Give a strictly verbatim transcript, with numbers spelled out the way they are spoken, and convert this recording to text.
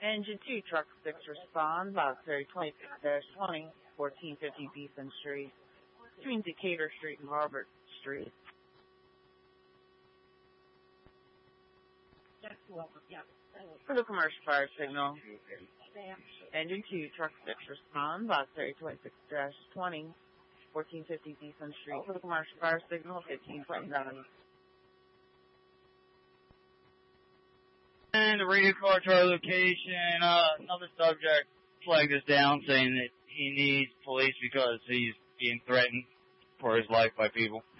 Engine two, Truck six, respond. Box area twenty-six dash twenty, fourteen fifty Beeson Street, between Decatur Street and Harbert Street. For the commercial fire signal. Engine two, Truck six, respond. Box area twenty-six dash twenty, fourteen fifty Beeson Street. For the commercial fire signal, fifteen twenty-nine. And the radio car to our location, uh, another subject flagged us down saying that he needs police because he's being threatened for his life by people.